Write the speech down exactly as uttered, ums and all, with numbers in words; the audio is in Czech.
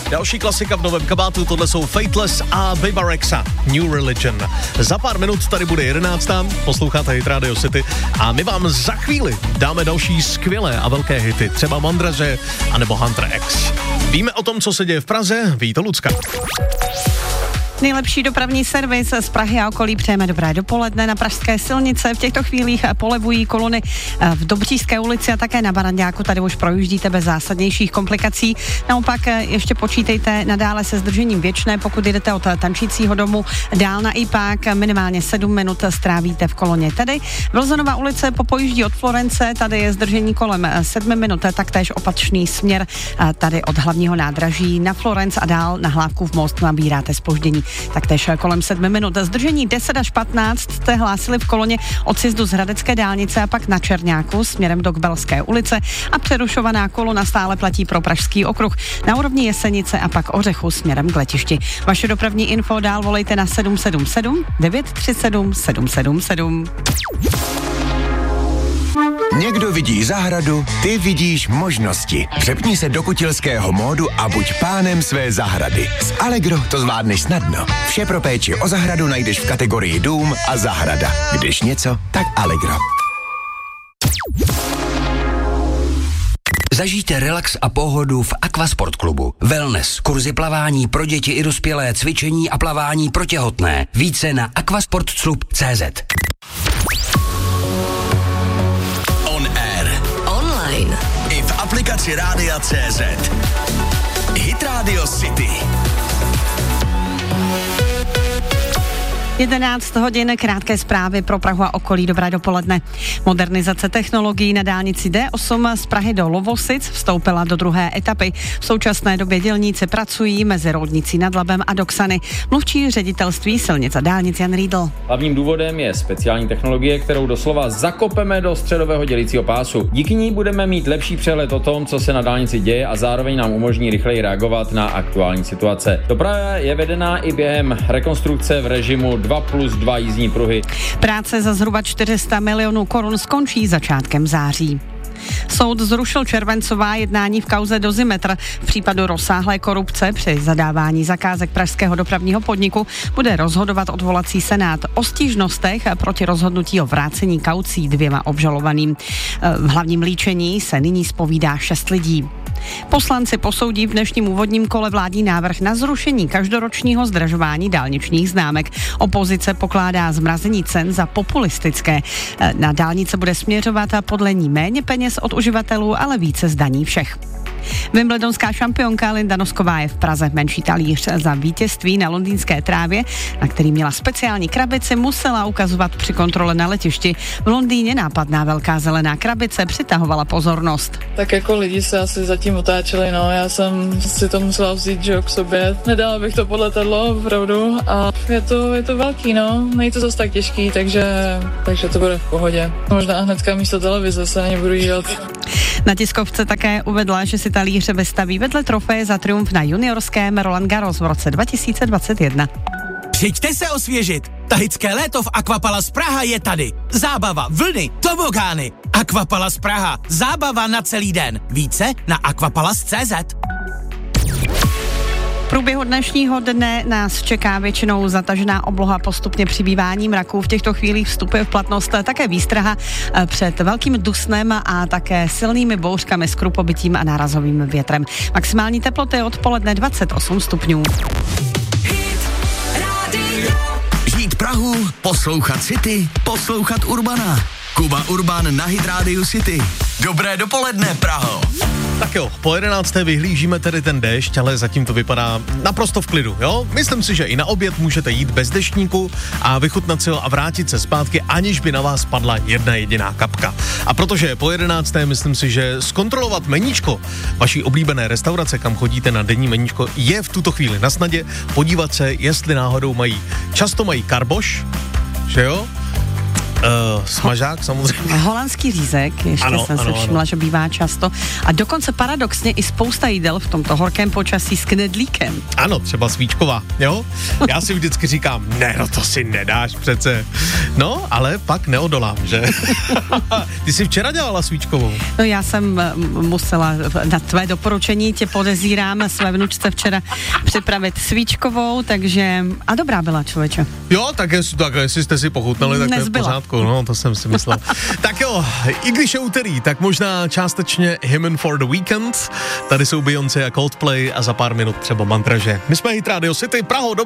Další klasika v novém kabátu, tohle jsou Fateless a Beba Rexha, New Religion. Za pár minut tady bude jedenáctá, posloucháte Hit Radio City a my vám za chvíli dáme další skvělé a velké hity, třeba Mandraže anebo Hunter X. Víme o tom, co se děje v Praze, ví to Lucka. Nejlepší dopravní servis z Prahy a okolí přejeme dobré dopoledne. Na pražské silnice v těchto chvílích polevují kolony v Dobříšské ulici a také na Baranďáku. Tady už projíždíte bez zásadnějších komplikací. Naopak ještě počítejte nadále se zdržením věčné, pokud jdete od tančícího domu dál na Ipák, minimálně sedm minut strávíte v koloně. Tady Wilsonova ulice popojíždí od Florence, tady je zdržení kolem sedm minut, taktéž opačný směr tady od hlavního nádraží na Florence a dál na Hlávkův most nabíráte zpoždění. Taktéž kolem sedmi minut. Zdržení deset až patnáct jste hlásili v koloně od sjezdu z Hradecké dálnice a pak na Čerňáku směrem do Kbelské ulice a přerušovaná kolona stále platí pro Pražský okruh na úrovni Jesenice a pak Ořechu směrem k letišti. Vaše dopravní info dál volejte na sedm sedm sedm devět tři sedm sedm sedm sedm. Někdo vidí zahradu, ty vidíš možnosti. Přepni se do kutilského módu a buď pánem své zahrady. S Allegro to zvládneš snadno. Vše pro péči o zahradu najdeš v kategorii dům a zahrada. Když něco, tak Allegro. Zažijte relax a pohodu v Aquasport klubu. Wellness, kurzy plavání pro děti i dospělé, cvičení a plavání pro těhotné. Více na aquasportclub tečka cé zet. I v aplikaci Rádia tečka cé zet. Hit Radio City. jedenáct hodin, krátké zprávy pro Prahu a okolí, dobré dopoledne. Modernizace technologií na dálnici D osm z Prahy do Lovosic vstoupila do druhé etapy. V současné době dělníci pracují mezi Roudnicí nad Labem a Doksany. Mluvčí ředitelství silnic a dálnic Jan Riedl. Hlavním důvodem je speciální technologie, kterou doslova zakopeme do středového dělicího pásu. Díky ní budeme mít lepší přehled o tom, co se na dálnici děje a zároveň nám umožní rychleji reagovat na aktuální situace. Doprava je vedená i během rekonstrukce v režimu dva plus dva jízdní pruhy. Práce za zhruba čtyři sta milionů korun skončí začátkem září. Soud zrušil červencová jednání v kauze Dozimetr. V případu rozsáhlé korupce při zadávání zakázek pražského dopravního podniku bude rozhodovat odvolací senát o stížnostech proti rozhodnutí o vrácení kaucí dvěma obžalovaným. V hlavním líčení se nyní zpovídá šest lidí. Poslanci posoudí v dnešním úvodním kole vládní návrh na zrušení každoročního zdražování dálničních známek. Opozice pokládá zmrazení cen za populistické. Na dálnice bude směřovat a podle ní méně peněz od uživatelů, ale více zdaní všech. Wimbledonská šampionka Linda Nosková je v Praze. Menší talíř za vítězství na londýnské trávě, na který měla speciální krabici, musela ukazovat při kontrole na letišti. V Londýně nápadná velká zelená krabice přitahovala pozornost. Tak jako lidi se asi zatím otáčeli, no, já jsem si to musela vzít, že k sobě. Nedala bych to pod letadlo, opravdu, a je to, je to velký, no, není to zase tak těžký, takže, takže to bude v pohodě. Možná hnedka místo televize se na ně budu dívat. Na tiskovce také uvedla, že si talíře vystaví vedle trofeje za triumf na juniorském Roland Garros v roce dva tisíce dvacet jedna. Přijďte se osvěžit. Tahické léto v Aquapalace Praha je tady. Zábava, vlny, tobogány. Aquapalace Praha. Zábava na celý den. Více na aquapalace tečka cé zet. V průběhu dnešního dne nás čeká většinou zatažená obloha, postupně přibývání mraků. V těchto chvílích vstupuje v platnost také výstraha před velkým dusnem a také silnými bouřkami s krupobytím a nárazovým větrem. Maximální teploty odpoledne dvacet osm stupňů. Žít Prahu, poslouchat City, poslouchat Urbana. Kuba Urban na Hit Radio City. Dobré dopoledne, Praho. Tak jo, po jedenácté vyhlížíme tedy ten déšť, ale zatím to vypadá naprosto v klidu, jo? Myslím si, že i na oběd můžete jít bez deštníku a vychutnat si ho a vrátit se zpátky, aniž by na vás padla jedna jediná kapka. A protože po jedenácté myslím si, že zkontrolovat meníčko vaší oblíbené restaurace, kam chodíte na denní meníčko, je v tuto chvíli na snadě. Podívat se, jestli náhodou mají, často mají karboš, že jo? Uh, smažák samozřejmě. Holandský řízek, ještě ano, jsem ano, se všimla, ano. že bývá často. A dokonce paradoxně i spousta jídel v tomto horkém počasí s knedlíkem. Ano, třeba svíčková, jo? Já si vždycky říkám, ne, no to si nedáš přece. No, ale pak neodolám, že? Ty jsi včera dělala svíčkovou. No já jsem musela na tvé doporučení, tě podezírám, své vnučce včera připravit svíčkovou, takže a dobrá byla, člověče. Jo, tak, jest, tak jestli jste si pochutnali, tak Nezbyla. to je v pořádku, no, to jsem si myslel. Tak jo, i když je úterý, tak možná částečně Hymn for the Weekend. Tady jsou Beyoncé a Coldplay a za pár minut třeba Mantraže. My jsme Hit Radio City, Praho, dobrý